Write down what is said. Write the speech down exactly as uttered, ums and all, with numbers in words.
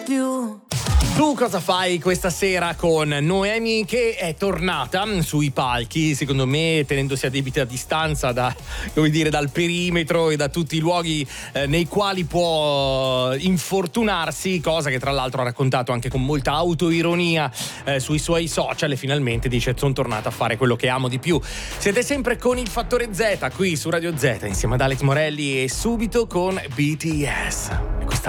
più. Tu cosa fai questa sera con Noemi, che è tornata sui palchi, secondo me tenendosi a debita distanza da, come dire, dal perimetro e da tutti i luoghi eh, nei quali può infortunarsi, cosa che tra l'altro ha raccontato anche con molta autoironia eh, sui suoi social, e finalmente dice: sono tornata a fare quello che amo di più. Siete sempre con il Fattore Z qui su Radio Z insieme ad Alex Morelli, e subito con B T S.